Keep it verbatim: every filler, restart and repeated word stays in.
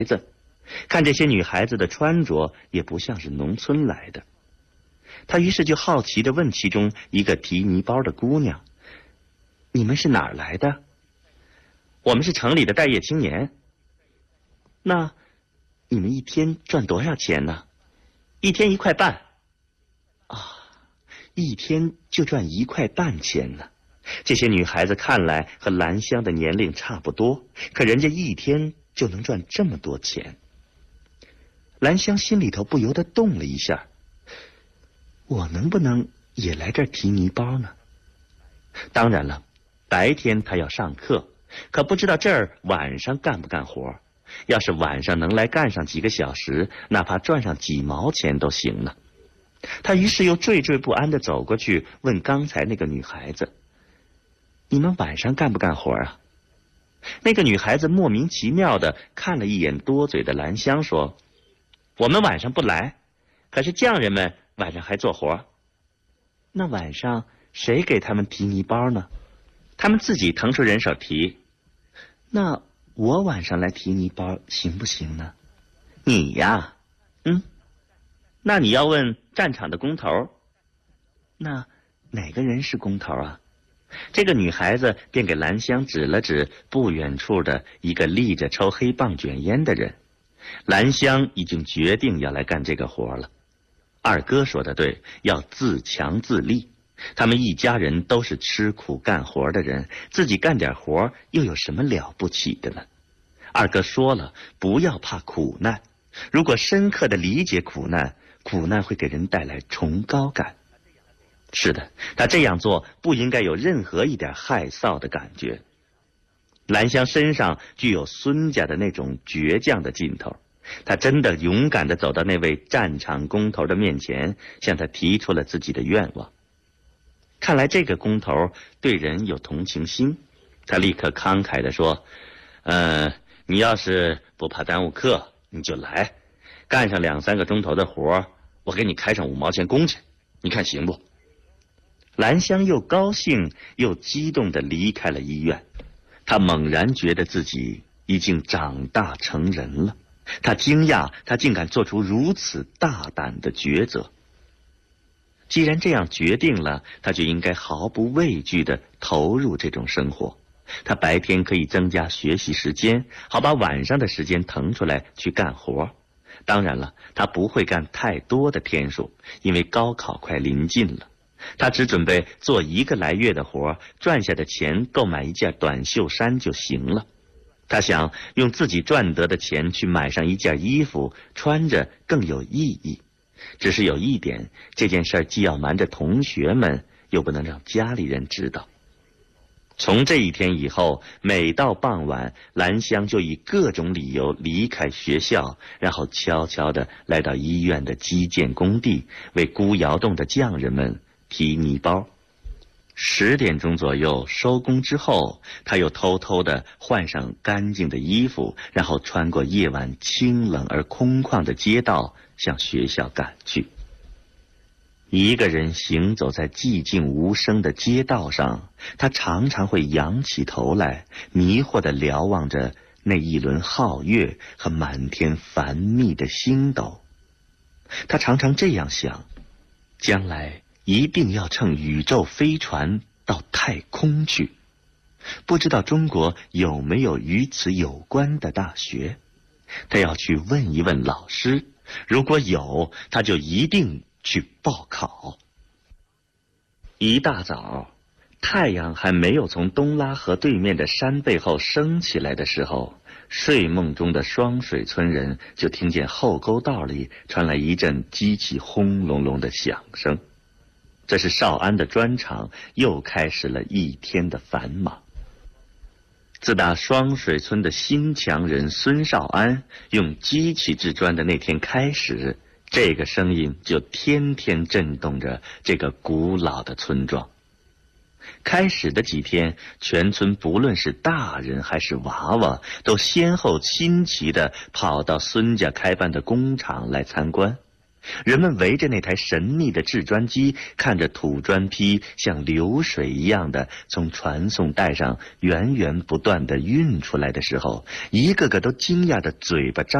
子，看这些女孩子的穿着也不像是农村来的。他于是就好奇地问其中一个提泥包的姑娘：“你们是哪儿来的？”“我们是城里的待业青年。”“那你们一天赚多少钱呢？”“一天一块半。”“啊，一天就赚一块半钱呢。”这些女孩子看来和兰香的年龄差不多，可人家一天就能赚这么多钱。兰香心里头不由得动了一下，我能不能也来这儿提泥包呢？当然了，白天她要上课，可不知道这儿晚上干不干活。要是晚上能来干上几个小时，哪怕赚上几毛钱都行呢。她于是又惴惴不安地走过去，问刚才那个女孩子：“你们晚上干不干活啊？”那个女孩子莫名其妙地看了一眼多嘴的兰香，说：“我们晚上不来，可是匠人们晚上还做活。”“那晚上谁给他们提泥包呢？”“他们自己腾出人手提。”“那我晚上来提泥包行不行呢？”“你呀，嗯，那你要问战场的工头。”“那哪个人是工头啊？”这个女孩子便给兰香指了指不远处的一个立着抽黑棒卷烟的人。兰香已经决定要来干这个活了。二哥说的对，要自强自立。他们一家人都是吃苦干活的人，自己干点活又有什么了不起的呢？二哥说了，不要怕苦难，如果深刻地理解苦难，苦难会给人带来崇高感。是的，他这样做不应该有任何一点害臊的感觉。兰香身上具有孙家的那种倔强的劲头，他真的勇敢地走到那位战场工头的面前，向他提出了自己的愿望。看来这个工头对人有同情心，他立刻慷慨地说：“呃，你要是不怕耽误课，你就来，干上两三个钟头的活，我给你开上五毛钱工钱，你看行不？”兰香又高兴又激动地离开了医院。她猛然觉得自己已经长大成人了，她惊讶她竟敢做出如此大胆的抉择。既然这样决定了，她就应该毫不畏惧地投入这种生活。她白天可以增加学习时间，好把晚上的时间腾出来去干活。当然了，她不会干太多的天数，因为高考快临近了。他只准备做一个来月的活，赚下的钱购买一件短袖衫就行了。他想用自己赚得的钱去买上一件衣服，穿着更有意义。只是有一点，这件事既要瞒着同学们，又不能让家里人知道。从这一天以后，每到傍晚，兰香就以各种理由离开学校，然后悄悄地来到医院的基建工地，为孤窑洞的匠人们提泥包。十点钟左右收工之后，他又偷偷地换上干净的衣服，然后穿过夜晚清冷而空旷的街道，向学校赶去。一个人行走在寂静无声的街道上，他常常会仰起头来，迷惑地瞭望着那一轮皓月和满天繁密的星斗。他常常这样想，将来一定要乘宇宙飞船到太空去。不知道中国有没有与此有关的大学？他要去问一问老师，如果有，他就一定去报考。一大早，太阳还没有从东拉河对面的山背后升起来的时候，睡梦中的双水村人就听见后沟道里传来一阵机器轰隆隆的响声。这是少安的砖厂又开始了一天的繁忙。自打双水村的新强人孙少安用机器制砖的那天开始，这个声音就天天震动着这个古老的村庄。开始的几天，全村不论是大人还是娃娃，都先后亲齐地跑到孙家开办的工厂来参观。 人们围着那台神秘的制砖机，看着土砖坯像流水一样的从传送带上源源不断地运出来的时候，一个个都惊讶的嘴巴张